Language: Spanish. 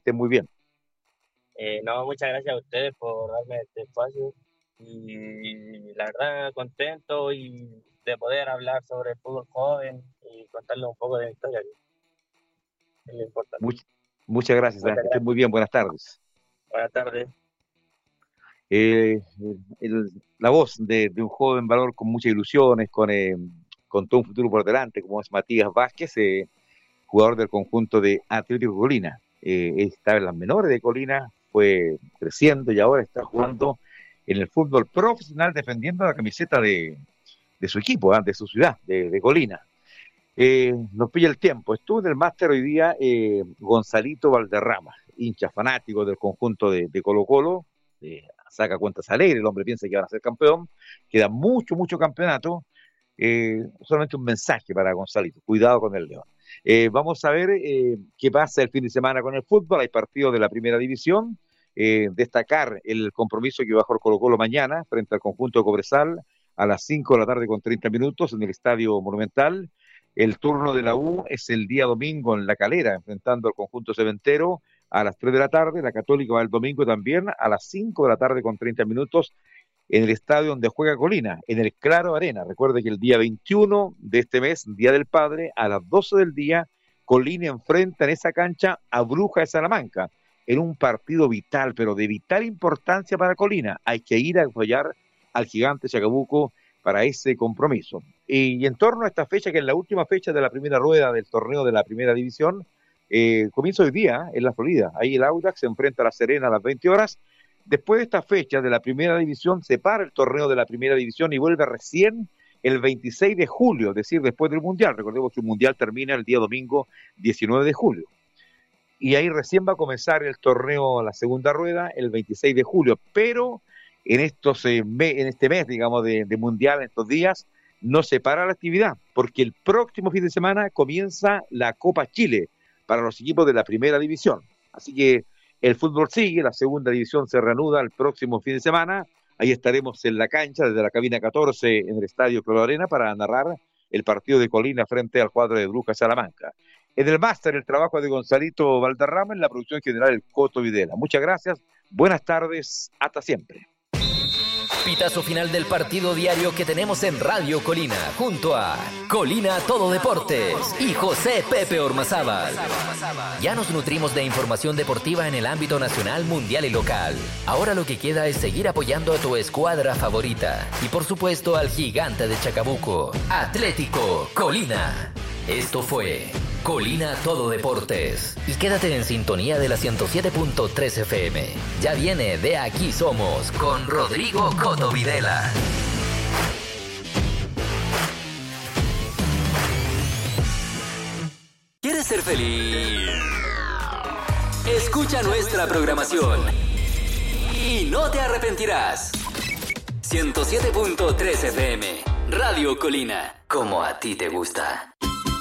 estén muy bien. No, muchas gracias a ustedes por darme este espacio y la verdad contento y de poder hablar sobre el fútbol joven y contarles un poco de mi historia, que es lo importante. Much- Muchas gracias, Muchas que estén muy gracias. bien, buenas tardes. Buenas tardes. Eh, la voz de un joven valor con muchas ilusiones, con todo un futuro por delante, como es Matías Vázquez, jugador del conjunto de Atlético Colina. Estaba en las menores de Colina, fue creciendo y ahora está jugando en el fútbol profesional defendiendo la camiseta de su equipo, de su ciudad, de Colina. Nos pilla el tiempo. Estuvo en el máster hoy día Gonzalito Valderrama, hincha fanático del conjunto de Colo Colo, saca cuentas alegres, el hombre piensa que van a ser campeón, queda mucho, mucho campeonato, solamente un mensaje para Gonzalito, cuidado con el León. Vamos a ver qué pasa el fin de semana con el fútbol, hay partidos de la primera división, destacar el compromiso que va a jugar Colo Colo mañana frente al conjunto de Cobresal a las 5 de la tarde con 30 minutos en el Estadio Monumental. El turno de la U es el día domingo en La Calera, enfrentando al conjunto cementero a las 3 de la tarde. La Católica va el domingo también a las 5 de la tarde con 30 minutos en el estadio donde juega Colina, en el Claro Arena. Recuerde que el día 21 de este mes, Día del Padre, a las 12 del día, Colina enfrenta en esa cancha a Bruja de Salamanca, en un partido vital, pero de vital importancia para Colina. Hay que ir a apoyar al gigante Chacabuco para ese compromiso. Y en torno a esta fecha, que es la última fecha de la primera rueda del torneo de la primera división, comienza hoy día en la Florida. Ahí el Audax se enfrenta a La Serena a las 20 horas. Después de esta fecha de la primera división, se para el torneo de la primera división y vuelve recién el 26 de julio, es decir, después del Mundial. Recordemos que el Mundial termina el día domingo 19 de julio. Y ahí recién va a comenzar el torneo, la segunda rueda, el 26 de julio. Pero en este mes, digamos, de Mundial, en estos días, no se para la actividad, porque el próximo fin de semana comienza la Copa Chile para los equipos de la primera división. Así que el fútbol sigue, la segunda división se reanuda el próximo fin de semana. Ahí estaremos en la cancha, desde la cabina 14 en el Estadio Claro Arena, para narrar el partido de Colina frente al cuadro de Brujas Salamanca. En el máster, el trabajo de Gonzalito Valderrama, en la producción general, el Coto Videla. Muchas gracias, buenas tardes, hasta siempre. Pitazo final del partido diario que tenemos en Radio Colina, junto a Colina Todo Deportes y José Pepe Ormazábal. Ya nos nutrimos de información deportiva en el ámbito nacional, mundial y local. Ahora lo que queda es seguir apoyando a tu escuadra favorita y por supuesto al gigante de Chacabuco, Atlético Colina. Esto fue Colina Todo Deportes. Y quédate en sintonía de la 107.3 FM. Ya viene De Aquí Somos con Rodrigo Coto Videla. ¿Quieres ser feliz? Escucha nuestra programación y no te arrepentirás. 107.3 FM, Radio Colina, como a ti te gusta.